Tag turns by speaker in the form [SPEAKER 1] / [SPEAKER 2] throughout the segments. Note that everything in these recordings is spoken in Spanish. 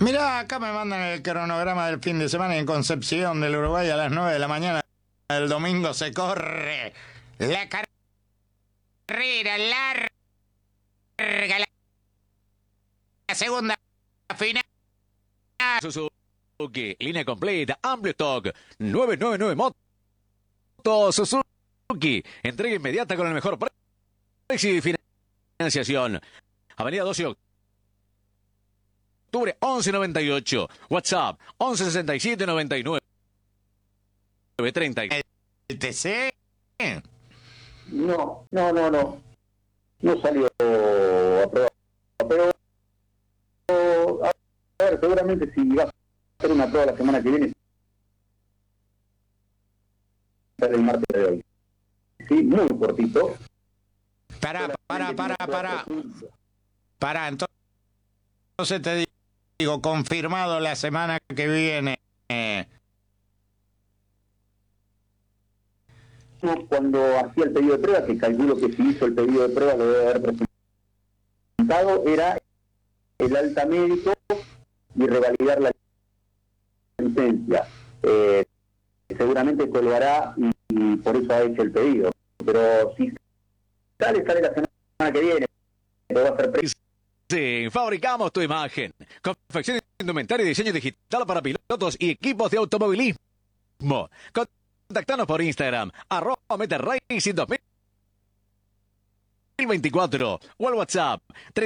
[SPEAKER 1] Mirá, acá me mandan el cronograma del fin de semana en Concepción del Uruguay a las 9 de la mañana. El domingo se corre la carrera larga, la segunda final.
[SPEAKER 2] Suzuki, línea completa, amplio stock, 999 Motos Suzuki, entrega inmediata con el mejor precio y financiación. Avenida 12 de octubre, 1198, WhatsApp, 116799 30.
[SPEAKER 1] ¿El TC?
[SPEAKER 3] No salió aprobado, pero a ver, seguramente si va a hacer una prueba la semana que viene, el martes de hoy. Sí, muy cortito.
[SPEAKER 1] Para, entonces te digo, confirmado la semana que viene.
[SPEAKER 3] Cuando hacía el pedido de prueba, que calculo que si hizo el pedido de prueba lo debe haber presentado, era el alta médico y revalidar la licencia. Seguramente colgará y por eso ha hecho el pedido. Pero si sale la semana que viene, lo va a hacer
[SPEAKER 2] Sí, fabricamos tu imagen. Confección de indumentaria y diseño digital para pilotos y equipos de automovilismo. Contactanos por Instagram, @MeteRacing 2024 o al WhatsApp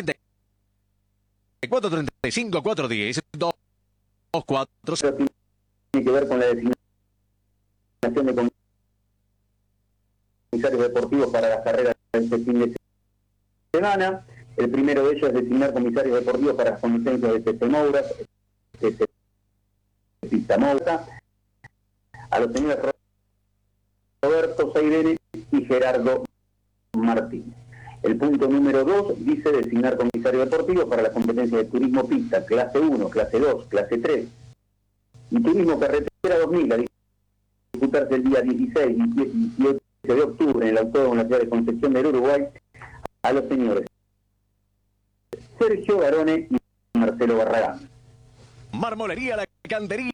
[SPEAKER 2] 34 35 410 240.
[SPEAKER 3] Tiene que ver con la designación de comisarios deportivos para las carreras de este fin de semana. El primero de ellos es designar comisarios deportivos para las competencias de TC Mouras, TC Pista Moura, a los señores Roberto Seirene y Gerardo Martínez. El punto número 2 dice designar comisarios deportivos para las competencias de turismo pista, clase 1, clase 2, clase 3 y turismo carretera 2000, a disputarse el día 16 y 18 de octubre en el Autódromo de la ciudad de Concepción del Uruguay, a los señores Sergio Garone y Marcelo Barragán.
[SPEAKER 2] Marmolería La Cantería.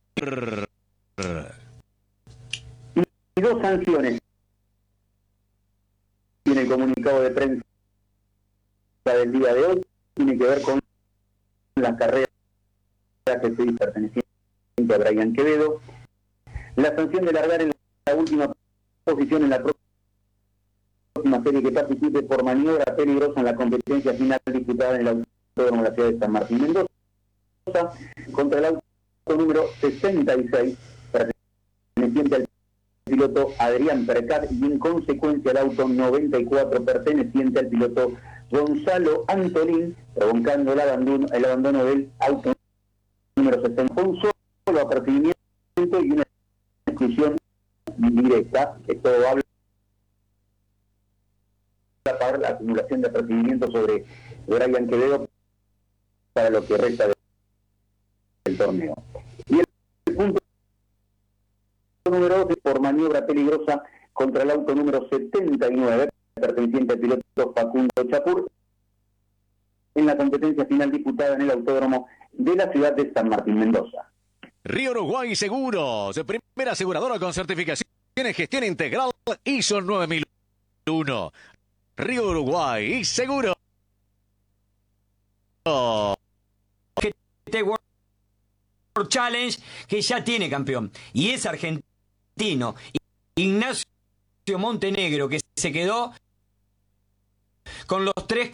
[SPEAKER 3] Y dos sanciones tiene el comunicado de prensa del día de hoy, tiene que ver con las carreras que se perteneciente a Brian Quevedo. La sanción de largar en la última posición en la próxima serie que participe por maniobra peligrosa en la competencia final disputada en el Autódromo de la ciudad de San Martín Mendoza contra el auto número 66 perteneciente al piloto Adrián Percat y en consecuencia el auto 94 perteneciente al piloto Gonzalo Antolín, provocando el abandono del auto número 60. Fue un solo apercibimiento y una exclusión directa. Esto habla para la acumulación de apercibimientos sobre Brian Quevedo para lo que resta del torneo. Y el punto número 2 por maniobra peligrosa contra el auto número 79 perteneciente al piloto Facundo Chapur en la competencia final disputada en el Autódromo de la ciudad de San Martín Mendoza.
[SPEAKER 2] Río Uruguay Seguros, primera aseguradora con certificación en gestión integral ISO 9001. Río Uruguay Seguro.
[SPEAKER 4] World Challenge que ya tiene campeón y es argentino, Ignacio Montenegro, que se quedó con los 3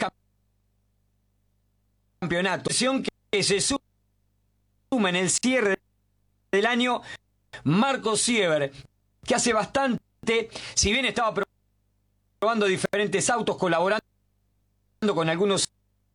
[SPEAKER 4] campeonatos, que se suma en el cierre del año Marco Siever, que hace bastante, si bien estaba probando diferentes autos, colaborando con algunos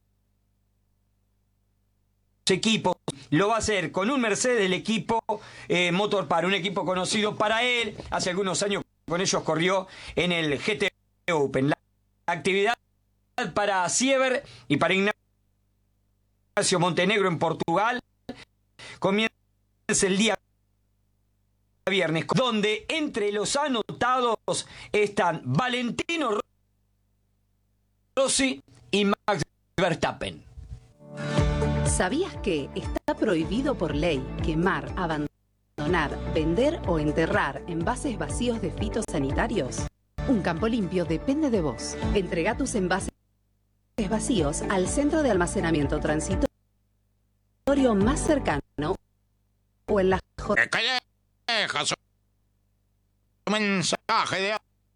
[SPEAKER 4] equipos, lo va a hacer con un Mercedes del equipo Motorpar, un equipo conocido para él. Hace algunos años con ellos corrió en el GT Open. La actividad para Siever y para Ignacio Montenegro en Portugal comienza el día viernes, donde entre los anotados están Valentino Rossi y Max Verstappen.
[SPEAKER 5] ¿Sabías que está prohibido por ley quemar, abandonar, vender o enterrar envases vacíos de fitosanitarios? Un campo limpio depende de vos. Entrega tus envases vacíos al centro de almacenamiento transitorio más cercano o en la
[SPEAKER 1] ¿Qué deja su mensaje de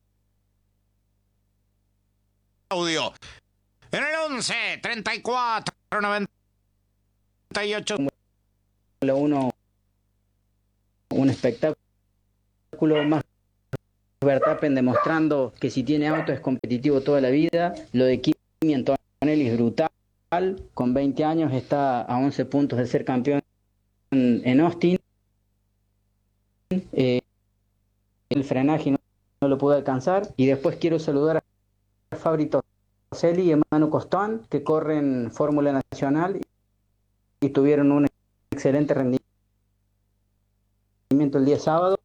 [SPEAKER 1] audio en el 11 34 98?
[SPEAKER 6] Uno, un espectáculo más. Verstappen demostrando que si tiene auto es competitivo toda la vida. Lo de Kimi Antonelli es brutal. Con 20 años está a 11 puntos de ser campeón en Austin. El frenaje no lo pudo alcanzar. Y después quiero saludar a Fabri Toselli y Manu Costán, que corren Fórmula Nacional y tuvieron un excelente rendimiento el día sábado.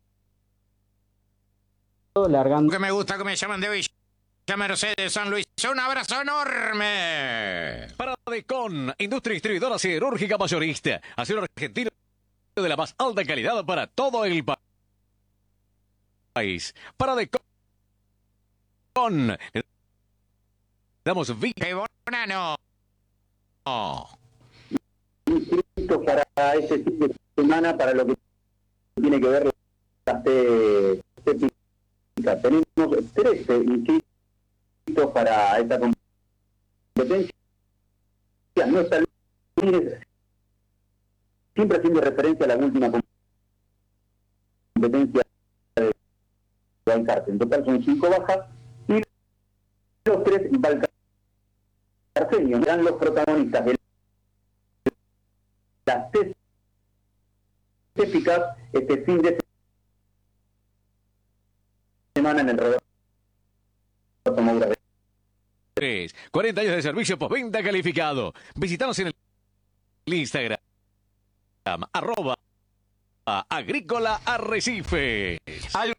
[SPEAKER 6] Largando.
[SPEAKER 1] Que me gusta que me llaman de Villa Mercedes, San Luis. Un abrazo enorme.
[SPEAKER 2] Para Decon, industria distribuidora siderúrgica mayorista. Acero argentino de la más alta calidad para todo el país. Para Decon. Damos
[SPEAKER 1] Bonano.
[SPEAKER 3] Inscritos para este fin de semana, para lo que tiene que ver las técnicas. Tenemos 13 inscritos para esta competencia. No está siempre haciendo referencia a la última competencia de Valcarce. En total son 5 bajas y los 3 valcarceños eran los protagonistas de las test típicas este fin de semana en el Roberto Moura.
[SPEAKER 2] 40 años de servicio postventa calificado. Visítanos en el Instagram @agrícola arrecife.
[SPEAKER 4] Algo,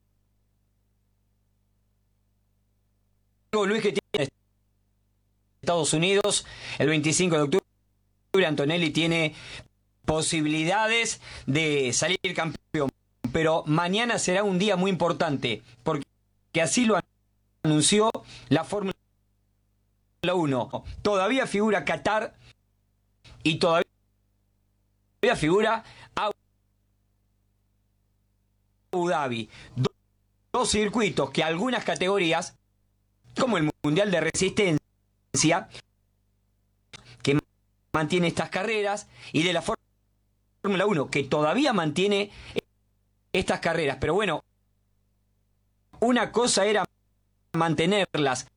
[SPEAKER 4] Luis, que tiene Estados Unidos el 25 de octubre. Antonelli tiene posibilidades de salir campeón, pero mañana será un día muy importante porque así lo anunció la Fórmula 1. Todavía figura Qatar y todavía figura Abu Dhabi. Dos circuitos que algunas categorías, como el Mundial de Resistencia, que mantiene estas carreras, y de la Fórmula 1, que todavía mantiene estas carreras. Pero bueno, una cosa era mantenerlas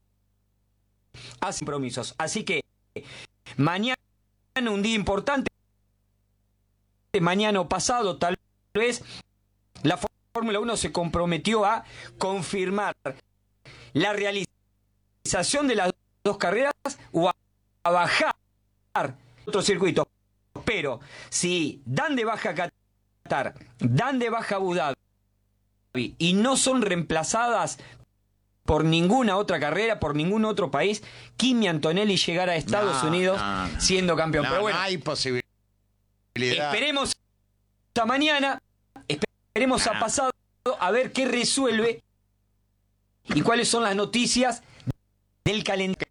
[SPEAKER 4] a compromisos. Así que mañana un día importante, mañana o pasado tal vez, la Fórmula 1 se comprometió a confirmar la realización de las dos carreras o a bajar otros circuitos. Pero si dan de baja Qatar, dan de baja Abu Dhabi y no son reemplazadas por ninguna otra carrera, por ningún otro país, Kimi Antonelli llegará a Estados Unidos siendo campeón. Pero bueno,
[SPEAKER 1] no hay posibilidad.
[SPEAKER 4] Esperemos a mañana, esperemos a pasado, a ver qué resuelve y cuáles son las noticias del calendario.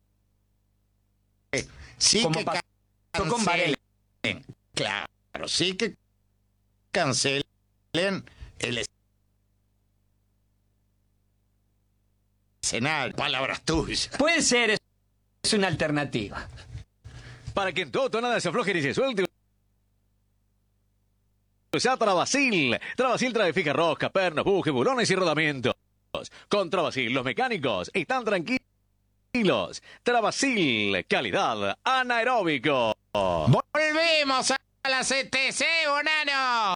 [SPEAKER 1] Sí,
[SPEAKER 4] como
[SPEAKER 1] que
[SPEAKER 4] pasó con Bahrein.
[SPEAKER 1] Claro, sí que cancelen el escenario. Palabras tuyas.
[SPEAKER 4] Puede ser, es una alternativa.
[SPEAKER 2] Para que en todo nada se afloje ni se suelte. Ya Travasil. Travasil trae rosca, pernos, bujes, bulones y rodamientos. Con Travasil, los mecánicos están tranquilos. Travasil, calidad anaeróbico.
[SPEAKER 1] Volvemos a la CTC, Bonano.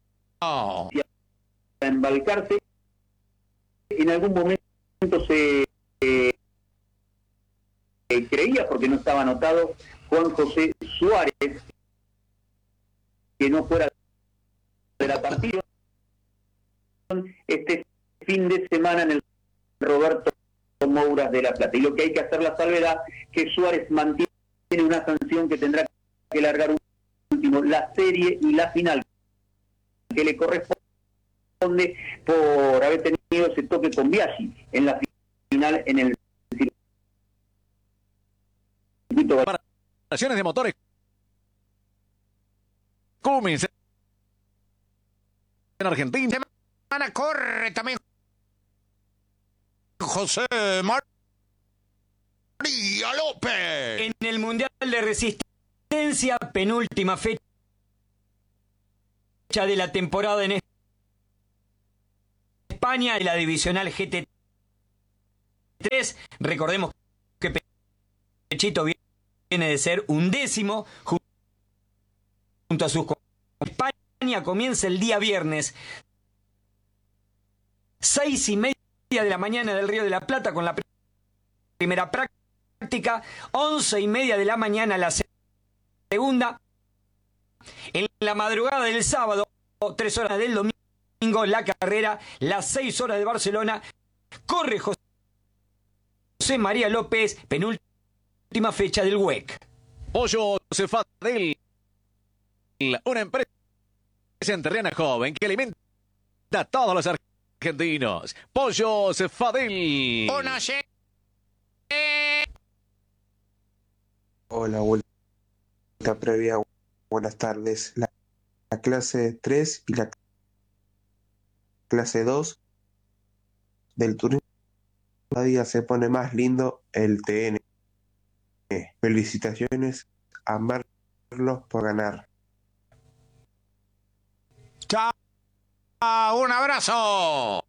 [SPEAKER 3] En Valcarce, en algún momento se creía, porque no estaba anotado, Juan José Suárez, que no fuera de la partida este fin de semana en el Roberto Moura de La Plata. Y lo que hay que hacer la salvedad, que Suárez mantiene una sanción que tendrá que largar último la serie y la final que le corresponde por haber tenido ese toque con Biaggi en la final en el circuito.
[SPEAKER 2] Reparaciones de motores Cummins en Argentina.
[SPEAKER 1] Semana corre también José María López.
[SPEAKER 4] En el Mundial de Resistencia, penúltima fecha de la temporada en España, de la divisional GT3. Recordemos que Pechito viene de ser 11º junto a sus compañeros. España comienza el día viernes 6:30 de la mañana del Río de la Plata con la primera práctica, 11:30 de la mañana la segunda. En la madrugada del sábado, 3 horas del domingo, la carrera, las 6 horas de Barcelona, corre José María López, penúltima fecha del WEC.
[SPEAKER 2] Pollo Cefadel, una empresa entrerriana joven que alimenta a todos los argentinos. Pollo Cefadel.
[SPEAKER 7] Hola, vuelta previa. Buenas tardes. La clase 3 y la clase 2 del turismo. Cada día se pone más lindo el TN. Felicitaciones a Marlos por ganar.
[SPEAKER 1] Chao, un abrazo.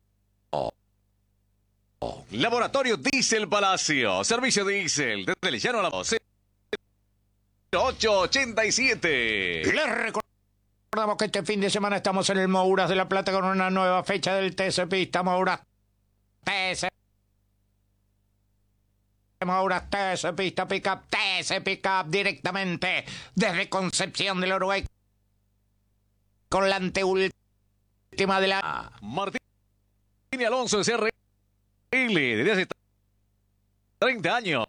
[SPEAKER 2] Laboratorio Diesel Palacio. Servicio Diesel. Desde el llano a la voz. 887.
[SPEAKER 1] Les recordamos que este fin de semana estamos en el Mouras de La Plata con una nueva fecha del TC Pista Mouras TC Pista Pickup TC Pickup directamente desde Concepción del Uruguay con la anteúltima de la
[SPEAKER 2] Martín Alonso de CRL desde hace 30 años.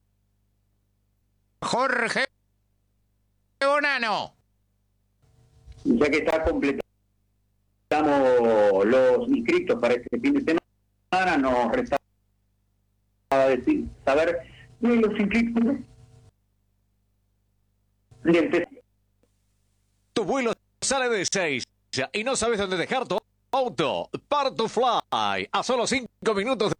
[SPEAKER 1] Jorge Bonano.
[SPEAKER 3] Ya que está completamos los inscritos para este fin de semana, nos resta saber los inscritos del TC.
[SPEAKER 2] Tu vuelo sale de 6 y no sabes dónde dejar tu auto. Part to Fly, a solo 5 minutos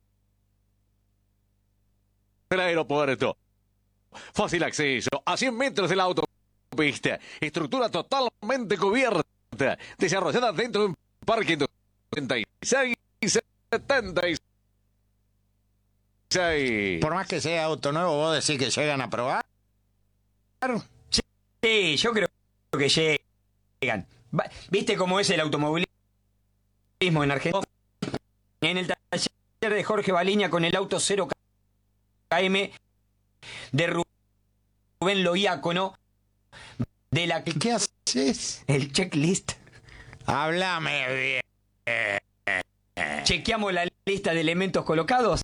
[SPEAKER 2] del aeropuerto. Fácil acceso, a 100 metros de la autopista. Estructura totalmente cubierta, desarrollada dentro de un parque de 76 y 76.
[SPEAKER 1] Por más que sea auto nuevo, ¿vos decís que llegan a probar?
[SPEAKER 4] Sí, yo creo que llegan. ¿Viste cómo es el automovilismo en Argentina? En el taller de Jorge Baliña con el auto 0 KM de Rubén Loiácono, de la
[SPEAKER 1] ¿Y qué haces?
[SPEAKER 4] el checklist.
[SPEAKER 1] Háblame bien.
[SPEAKER 4] Chequeamos la lista de elementos colocados.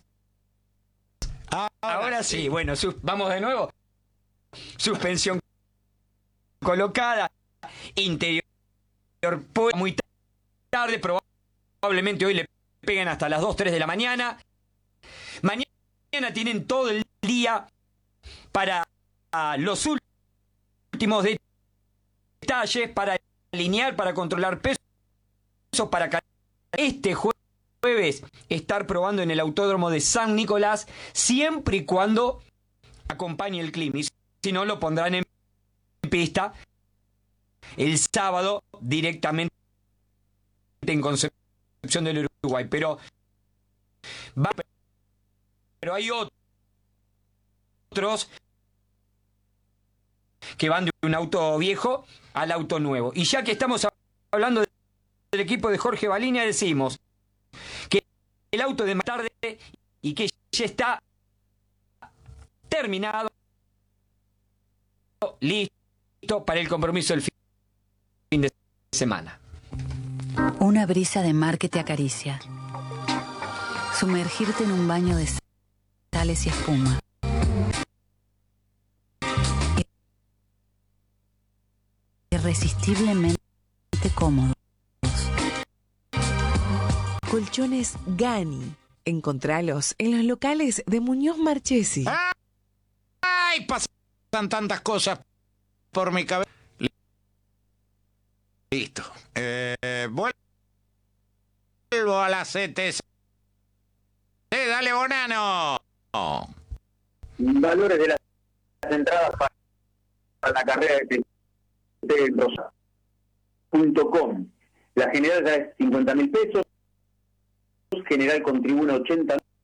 [SPEAKER 4] Ahora
[SPEAKER 1] sí.
[SPEAKER 4] sí, bueno, vamos de nuevo. Suspensión colocada, interior muy tarde, probablemente hoy le peguen hasta las 2, 3 de la mañana. Mañana tienen todo el día para los últimos detalles, para alinear, para controlar pesos, para este jueves estar probando en el autódromo de San Nicolás, siempre y cuando acompañe el clima. Y si no, lo pondrán en pista el sábado directamente en Concepción del Uruguay. Pero hay otros que van de un auto viejo al auto nuevo. Y ya que estamos hablando del equipo de Jorge Baliña, decimos que el auto de más tarde y que ya está terminado, listo para el compromiso del fin de semana.
[SPEAKER 8] Una brisa de mar que te acaricia. Sumergirte en un baño de sales y espuma. irresistiblemente cómodos.
[SPEAKER 9] Colchones Gani. Encontralos en los locales de Muñoz Marchesi.
[SPEAKER 1] ¡Ay! Pasan tantas cosas por mi cabeza. Listo. Vuelvo a la CTC. Dale, Bonano.
[SPEAKER 3] Valores de las entradas para la carrera de Rosa.com. La general ya es 50.000 pesos. General con tribuna 80.